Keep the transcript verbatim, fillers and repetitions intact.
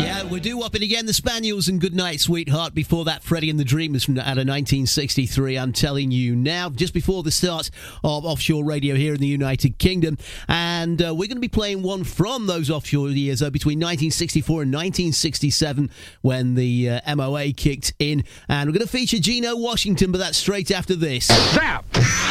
Yeah, we're doo-wopping again. The Spaniels and Goodnight Sweetheart. Before that, Freddie and the Dreamers from out of nineteen sixty-three. I'm telling you now, just before the start of offshore radio here in the United Kingdom. And uh, we're going to be playing one from those offshore years, uh, between nineteen sixty-four and nineteen sixty-seven, when the uh, M O A kicked in. And we're going to feature Geno Washington, but that's straight after this. Zap!